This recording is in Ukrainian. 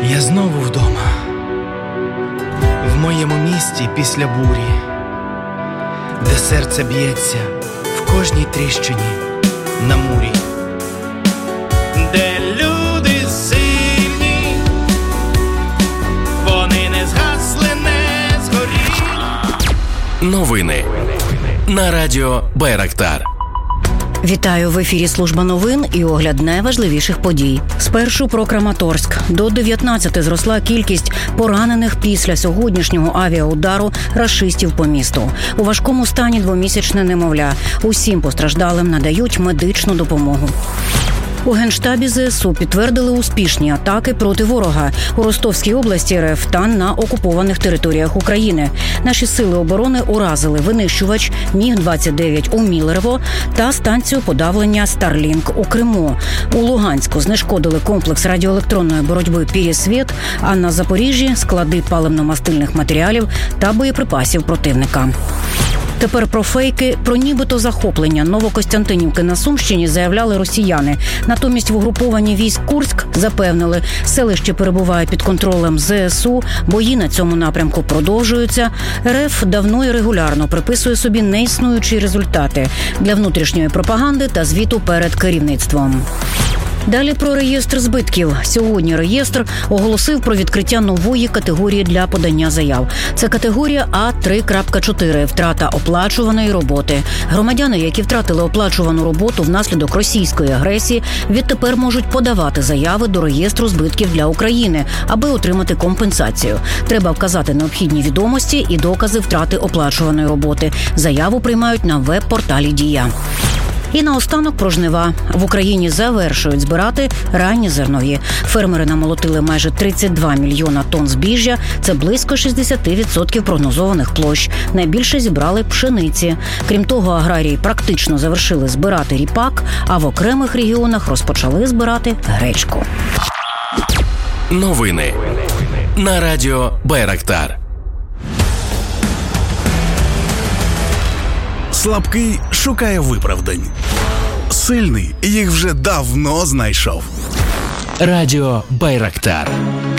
Я знову вдома, в моєму місті після бурі, де серце б'ється в кожній тріщині на мурі, де люди сильні, вони не згасли, не згоріли. Новини на радіо Байрактар. Вітаю, в ефірі служба новин і огляд найважливіших подій. Спершу про Краматорськ. До 19 зросла кількість поранених після сьогоднішнього авіаудару рашистів по місту. У важкому стані двомісячне немовля. Усім постраждалим надають медичну допомогу. У Генштабі ЗСУ підтвердили успішні атаки проти ворога у Ростовській області РФ та на окупованих територіях України. Наші сили оборони уразили винищувач Міг-29 у Мілерово та станцію подавлення Starlink у Криму. У Луганську знешкодили комплекс радіоелектронної боротьби «Пересвіт», а на Запоріжжі – склади паливно-мастильних матеріалів та боєприпасів противника. Тепер про фейки, про нібито захоплення Новокостянтинівки на Сумщині заявляли росіяни. Натомість в угрупованні військ Курськ запевнили, селище перебуває під контролем ЗСУ, бої на цьому напрямку продовжуються. РФ давно і регулярно приписує собі неіснуючі результати для внутрішньої пропаганди та звіту перед керівництвом. Далі про реєстр збитків. Сьогодні реєстр оголосив про відкриття нової категорії для подання заяв. Це категорія А3.4 – втрата оплачуваної роботи. Громадяни, які втратили оплачувану роботу внаслідок російської агресії, відтепер можуть подавати заяви до реєстру збитків для України, аби отримати компенсацію. Треба вказати необхідні відомості і докази втрати оплачуваної роботи. Заяву приймають на веб-порталі «Дія». І наостанок про жнива. В Україні завершують збирати ранні зернові. Фермери намолотили майже 32 мільйона тонн збіжжя. Це близько 60% прогнозованих площ. Найбільше зібрали пшениці. Крім того, аграрії практично завершили збирати ріпак, а в окремих регіонах розпочали збирати гречку. Новини на радіо Байрактар. Слабкий шукає виправдань. Сильний їх вже давно знайшов. Радіо Байрактар.